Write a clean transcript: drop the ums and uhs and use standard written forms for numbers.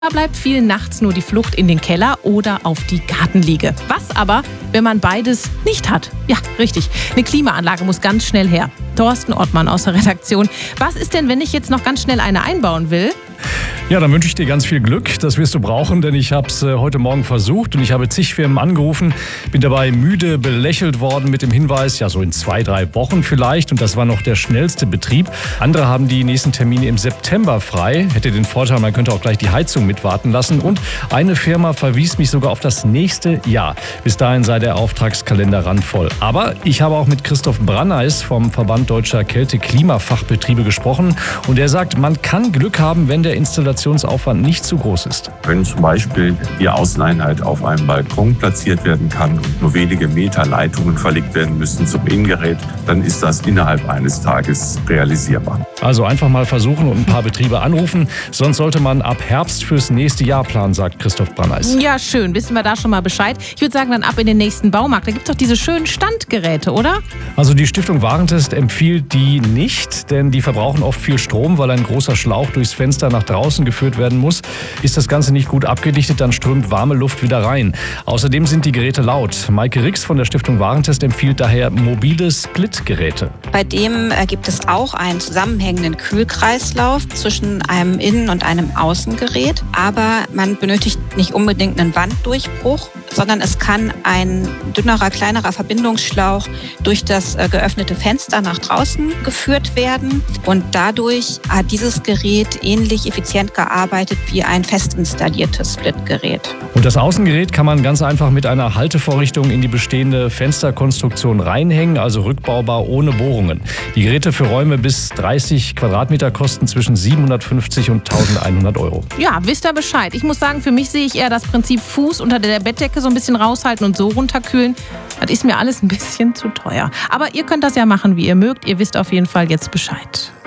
Da bleibt vielen nachts nur die Flucht in den Keller oder auf die Gartenliege. Was aber, wenn man beides nicht hat? Ja, richtig. Eine Klimaanlage muss ganz schnell her. Thorsten Ottmann aus der Redaktion. Was ist denn, wenn ich jetzt noch ganz schnell eine einbauen will? Ja, dann wünsche ich dir ganz viel Glück. Das wirst du brauchen, denn ich habe es heute Morgen versucht und ich habe zig Firmen angerufen. Bin dabei müde belächelt worden mit dem Hinweis, ja so in 2-3 Wochen vielleicht. Und das war noch der schnellste Betrieb. Andere haben die nächsten Termine im September frei. Hätte den Vorteil, man könnte auch gleich die Heizung mitwarten lassen. Und eine Firma verwies mich sogar auf das nächste Jahr. Bis dahin sei der Auftragskalender randvoll. Aber ich habe auch mit Christoph Branneis vom Verband Deutscher Kälte-Klimafachbetriebe gesprochen. Und er sagt, man kann Glück haben, wenn der Installationsaufwand nicht zu groß ist. Wenn zum Beispiel die Außeneinheit auf einem Balkon platziert werden kann und nur wenige Meter Leitungen verlegt werden müssen zum Innengerät, dann ist das innerhalb eines Tages realisierbar. Also einfach mal versuchen und ein paar Betriebe anrufen. Sonst sollte man ab Herbst fürs nächste Jahr planen, sagt Christoph Branneis. Ja, schön. Wissen wir da schon mal Bescheid. Ich würde sagen, dann ab in den nächsten Baumarkt. Da gibt es doch diese schönen Standgeräte, oder? Also die Stiftung Warentest empfiehlt die nicht, denn die verbrauchen oft viel Strom, weil ein großer Schlauch durchs Fenster nach draußen geführt werden muss. Ist das Ganze nicht gut abgedichtet, dann strömt warme Luft wieder rein. Außerdem sind die Geräte laut. Maike Rix von der Stiftung Warentest empfiehlt daher mobile Split-Geräte. Bei dem gibt es auch einen zusammenhängenden Kühlkreislauf zwischen einem Innen- und einem Außengerät. Aber man benötigt nicht unbedingt einen Wanddurchbruch, sondern es kann ein dünnerer, kleinerer Verbindungsschlauch durch das geöffnete Fenster nach draußen geführt werden. Und dadurch hat dieses Gerät ähnlich effizient gearbeitet wie ein fest installiertes Splitgerät. Und das Außengerät kann man ganz einfach mit einer Haltevorrichtung in die bestehende Fensterkonstruktion reinhängen, also rückbaubar ohne Bohrungen. Die Geräte für Räume bis 30 Quadratmeter kosten zwischen 750 und 1.100 Euro. Ja, wisst ihr Bescheid. Ich muss sagen, für mich sehe ich eher das Prinzip Fuß unter der Bettdecke so ein bisschen raushalten und so runterkühlen. Das ist mir alles ein bisschen zu teuer. Aber ihr könnt das ja machen, wie ihr mögt. Ihr wisst auf jeden Fall jetzt Bescheid.